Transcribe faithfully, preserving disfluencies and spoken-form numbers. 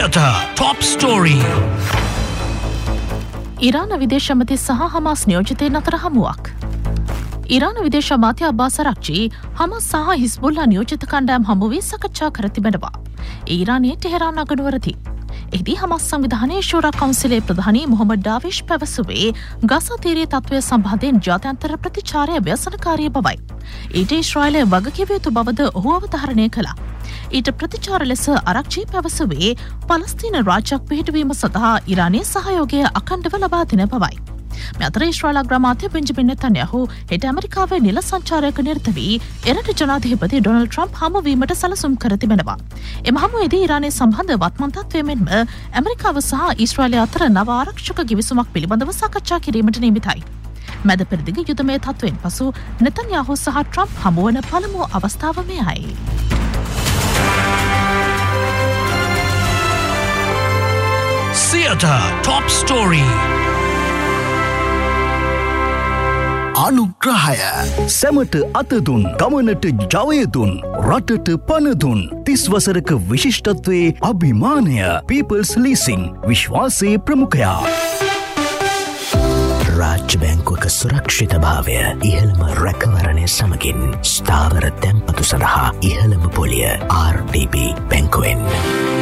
Theatre Top Story. ඉරාන විදේශ අමාත්‍ය සහ හමාස් නියෝජිතයින් අතර හමුවක්. ඉරාන විදේශ අමාත්‍ය අබ්බාස් අරක්චි හමාස් සහ හිස්බුල්ලා නියෝජිත කණ්ඩායම් හමුවේ සාකච්ඡා කර තිබෙනවා. ඊරානයේ ටෙහෙරාන් නගරවලදී එහිදී හමාස් සංවිධානයේ ෂූරා කවුන්සිලේ ප්‍රධානී මොහොමඩ් ඩාවිෂ් පැවසුවේ ගසා තීරයේ තත්ත්වය සම්බන්ධයෙන් ජාත්‍යන්තර ප්‍රතිචාරය ව්‍යසනකාරී බවයි. ඊට ඊශ්‍රායලය වගකිව යුතු බවද ඔහු අවධාරණය කළා. ඊට ප්‍රතිචාර ලෙස ආරක්ෂි පැවසුවේ පලස්තීන රාජ්‍යයක් පිහිටුවීම සඳහා ඉරානයේ සහයෝගය අඛණ්ඩව ලබා දෙන බවයි. මේ අතර ඊශ්‍රායල් අග්‍රාමාත්‍ය බෙන්ජමින් නෙතන්යාහු හෙට ඇමරිකාවේ නිල සංචාරයක නිරත වී එරට ජනාධිපති ඩොනල්ඩ් ට්‍රම්ප් හමුවීමට සැලසුම් කර තිබෙනවා. එම හමුවේදී ඉරානය සම්බන්ධ වත්මන් තත්ත්වය මෙන්ම ඇමරිකාව සහ ඊශ්‍රායලය අතර නව ආරක්ෂක ගිවිසුමක් පිළිබඳව සාකච්ඡා කිරීමට නියමිතයි. මැද පෙරදිග යුදමය තත්ත්වයෙන් පසු නෙතන්යාහු සහ ට්‍රම්ප් හමුවන පළමු අවස්ථාව මෙයයි. Theatre Top Story. අනුග්‍රහය සැමට අතදුන් ගමනට ජවයදුන් රටට පණදුන් තිස් වසරක විශිෂ්ටත්වයේ අභිමානය People's Leasing විශ්වාසයේ ප්‍රමුඛයා. රාජ්‍ය බැංකුවක සුරක්ෂිත භාවය ඉහළම රැකවරණය සමගින් ස්ථාවර තැන්පතු සඳහා ඉහළම පොලිය ආර් ඩී බී බැංකුවෙන්.